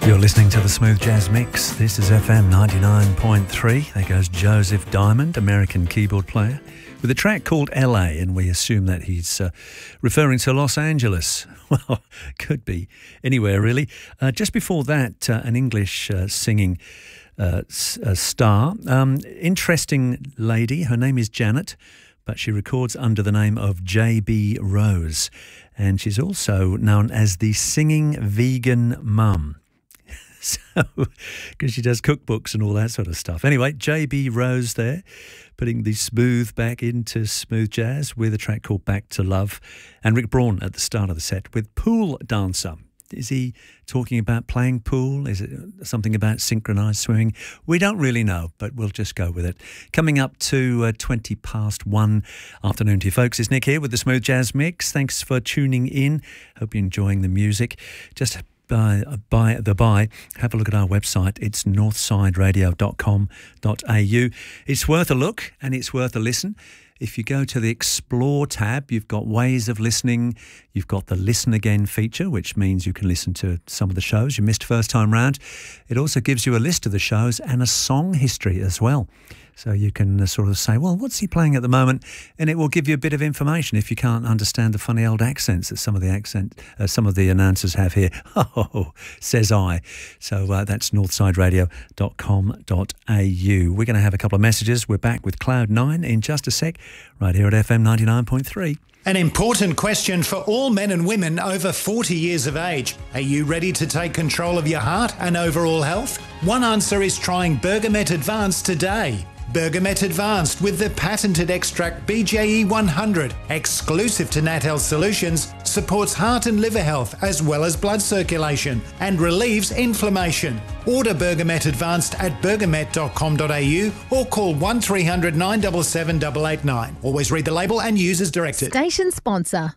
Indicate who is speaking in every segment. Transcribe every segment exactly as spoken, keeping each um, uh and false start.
Speaker 1: You're listening to the Smooth Jazz Mix. This is F M ninety-nine point three. There goes Joseph Diamond, American keyboard player, with a track called L A, and we assume that he's uh, referring to Los Angeles. Well, could be anywhere, really. Uh, just before that, uh, an English uh, singing uh, s- uh, star. Um, interesting lady. Her name is Janet, but she records under the name of J B Rose, and she's also known as the Singing Vegan Mum. So, because she does cookbooks and all that sort of stuff. Anyway, J B Rose there, putting the smooth back into smooth jazz with a track called Back to Love. And Rick Braun at the start of the set with Pool Dancer. Is he talking about playing pool? Is it something about synchronised swimming? We don't really know, but we'll just go with it. Coming up to uh, twenty past one afternoon to you folks. It's Nick here with the Smooth Jazz Mix. Thanks for tuning in. Hope you're enjoying the music. Just By, by the by, have a look at our website. It's northside radio dot com dot a u. It's worth a look and it's worth a listen. If you go to the Explore tab, you've got ways of listening. You've got the Listen Again feature, which means you can listen to some of the shows you missed first time round. It also gives you a list of the shows and a song history as well. So you can uh, sort of say, well, what's he playing at the moment? And it will give you a bit of information if you can't understand the funny old accents that some of the accent, uh, some of the announcers have here. Oh, says I. So uh, that's northside radio dot com dot a u. We're going to have a couple of messages. We're back with Cloud nine in just a sec, right here at F M ninety-nine point three.
Speaker 2: An important question for all men and women over forty years of age. Are you ready to take control of your heart and overall health? One answer is trying Bergamet Advanced today. Bergamet Advanced with the patented extract B J E one hundred, exclusive to Nat Health Solutions, supports heart and liver health as well as blood circulation and relieves inflammation. Order Bergamet Advanced at bergamet dot com dot a u or call one three hundred nine seven seven eight eight nine. Always read the label and use as directed.
Speaker 3: Station sponsor.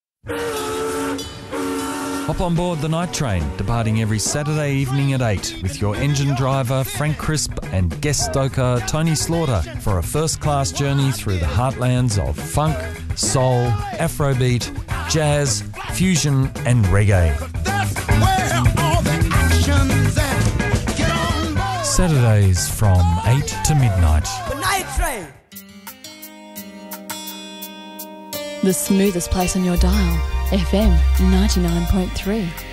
Speaker 4: Hop on board the night train, departing every Saturday evening at eight with your engine driver Frank Crisp and guest stoker Tony Slaughter for a first-class journey through the heartlands of funk, soul, afrobeat, jazz, fusion and reggae.
Speaker 5: That's where all the action's at. Get on board.
Speaker 4: Saturdays from eight to midnight.
Speaker 5: The night train.
Speaker 3: The smoothest place on your dial. F M ninety-nine point three.